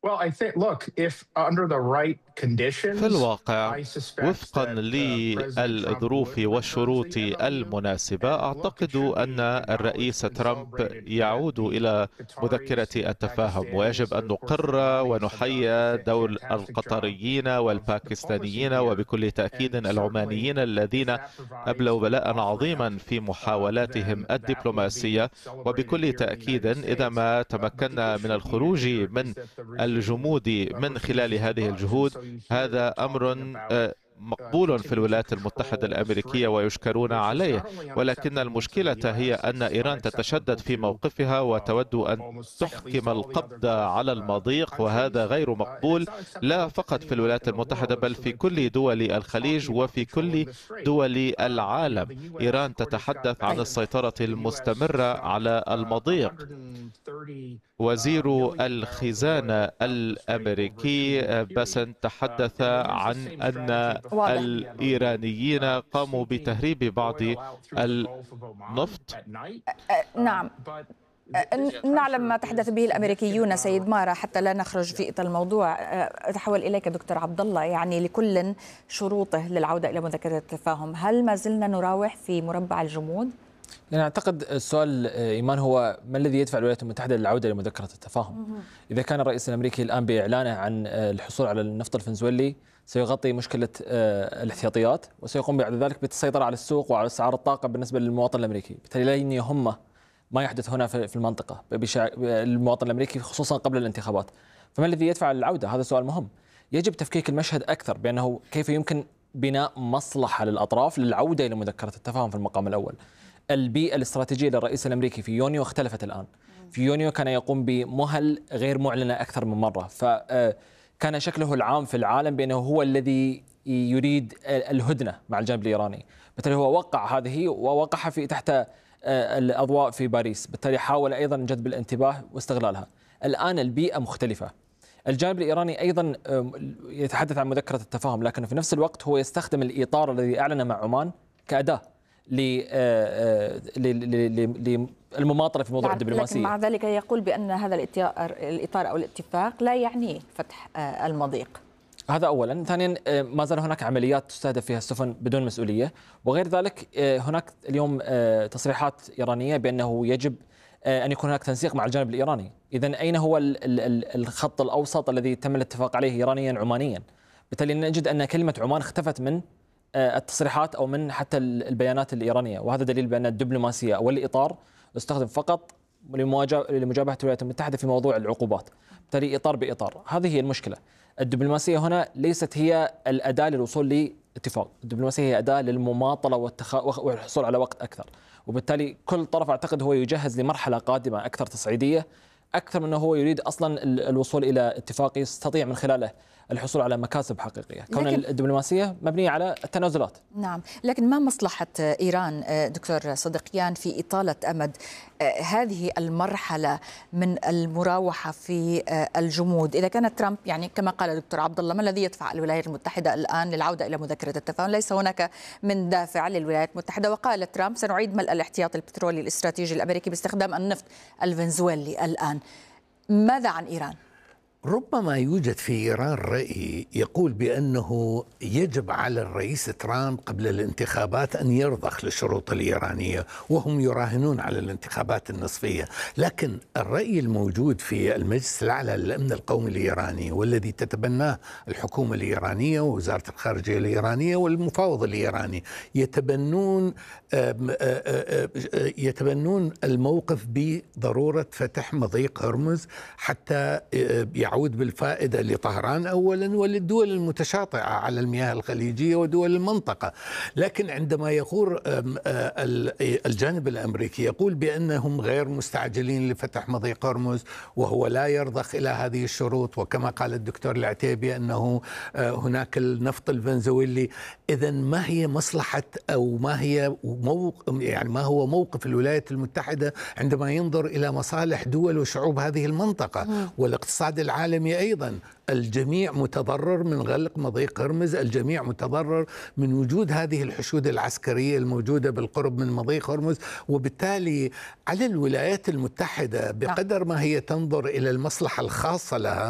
في الواقع، وفقا للظروف والشروط المناسبة، أعتقد أن الرئيس ترامب يعود إلى مذكرة التفاهم، ويجب أن نقر ونحيي دور القطريين والباكستانيين وبكل تأكيد العمانيين الذين أبلوا بلاء عظيما في محاولاتهم الدبلوماسية. وبكل تأكيد إذا ما تمكنا من الخروج من الجمود من خلال هذه الجهود، هذا أمر مقبول في الولايات المتحدة الأمريكية ويشكرون عليه. ولكن المشكلة هي أن إيران تتشدد في موقفها وتود أن تحكم القبض على المضيق، وهذا غير مقبول لا فقط في الولايات المتحدة بل في كل دول الخليج وفي كل دول العالم. إيران تتحدث عن السيطرة المستمرة على المضيق. وزير الخزانة الأمريكي باسن تحدث عن أن الإيرانيين قاموا بتهريب بعض النفط. نعم، نعلم ما تحدث به الأمريكيون سيد مارا. حتى لا نخرج في إطار الموضوع، أتحول إليك دكتور عبد الله. يعني لكل شروطه للعودة إلى مذكرة التفاهم، هل ما زلنا نراوح في مربع الجمود؟ يعني أعتقد السؤال إيمان هو ما الذي يدفع الولايات المتحدة للعودة إلى مذكرة التفاهم؟ إذا كان الرئيس الأمريكي الآن بإعلانه عن الحصول على النفط الفنزويلي سيغطي مشكلة الاحتياطيات، وسيقوم بعد ذلك بالسيطرة على السوق وعلى أسعار الطاقة بالنسبة للمواطن الأمريكي، بالتالي لا يهمه ما يحدث هنا في المنطقة المواطن الأمريكي خصوصا قبل الانتخابات. فما الذي يدفع للعودة؟ هذا سؤال مهم. يجب تفكيك المشهد أكثر بأنه كيف يمكن بناء مصلحة للأطراف للعودة إلى مذكرة التفاهم في المقام الأول. البيئة الاستراتيجية للرئيس الأمريكي في يونيو اختلفت الآن. في يونيو كان يقوم بمهل غير معلنة أكثر من مرة، فكان شكله العام في العالم بأنه هو الذي يريد الهدنة مع الجانب الإيراني، بالتالي هو وقع هذه ووقعها في تحت الأضواء في باريس، بالتالي حاول أيضا جذب الانتباه واستغلالها. الآن البيئة مختلفة. الجانب الإيراني أيضا يتحدث عن مذكرة التفاهم، لكن في نفس الوقت هو يستخدم الإطار الذي أعلن مع عمان كأداة للمماطلة في موضوع الدبلوماسية. لكن مع ذلك يقول بأن هذا الإطار أو الاتفاق لا يعني فتح المضيق. هذا أولا. ثانيا، ما زال هناك عمليات تستهدف فيها السفن بدون مسؤولية، وغير ذلك هناك اليوم تصريحات إيرانية بأنه يجب أن يكون هناك تنسيق مع الجانب الإيراني. إذن أين هو الخط الأوسط الذي تم الاتفاق عليه إيرانيا عمانيا؟ بالتالي نجد أن كلمة عمان اختفت من التصريحات أو من حتى البيانات الإيرانية، وهذا دليل بأن الدبلوماسية أو الإطار استخدم فقط لمجابهة الولايات المتحدة في موضوع العقوبات، بالتالي إطار بإطار. هذه هي المشكلة. الدبلوماسية هنا ليست هي الأداة للوصول لاتفاق، الدبلوماسية هي أداة للمماطلة والحصول على وقت أكثر، وبالتالي كل طرف أعتقد هو يجهز لمرحلة قادمة أكثر تصعيدية، أكثر من أنه هو يريد أصلا الوصول إلى اتفاق يستطيع من خلاله الحصول على مكاسب حقيقية. كون الدبلوماسية مبنية على التنازلات. نعم، لكن ما مصلحة إيران دكتور صدقيان في إطالة أمد هذه المرحلة من المراوحة في الجمود؟ إذا كان ترامب، يعني كما قال دكتور عبد الله، ما الذي يدفع الولايات المتحدة الآن للعودة إلى مذكرة التفاهم؟ ليس هناك من دافع للولايات المتحدة. وقال ترامب سنعيد ملء الاحتياطي البترولي الاستراتيجي الأمريكي باستخدام النفط الفنزويلي الآن. ماذا عن إيران؟ ربما يوجد في إيران رأي يقول بأنه يجب على الرئيس ترامب قبل الانتخابات أن يرضخ للشروط الإيرانية، وهم يراهنون على الانتخابات النصفية. لكن الرأي الموجود في المجلس الأعلى للأمن القومي الإيراني، والذي تتبناه الحكومة الإيرانية ووزارة الخارجية الإيرانية والمفاوض الإيراني، يتبنون الموقف بضرورة فتح مضيق هرمز حتى يعود بالفائدة لطهران أولا وللدول المتشاطئة على المياه الخليجية ودول المنطقة. لكن عندما يقول الجانب الأمريكي يقول بأنهم غير مستعجلين لفتح مضيق هرمز وهو لا يرضخ إلى هذه الشروط، وكما قال الدكتور العتيبي أنه هناك النفط الفنزويلي، إذن ما هي مصلحة أو ما هو موقف الولايات المتحدة عندما ينظر إلى مصالح دول وشعوب هذه المنطقة والاقتصاد العالمي أيضا؟ الجميع متضرر من غلق مضيق هرمز، الجميع متضرر من وجود هذه الحشود العسكرية الموجودة بالقرب من مضيق هرمز، وبالتالي على الولايات المتحدة بقدر ما هي تنظر إلى المصلحة الخاصة لها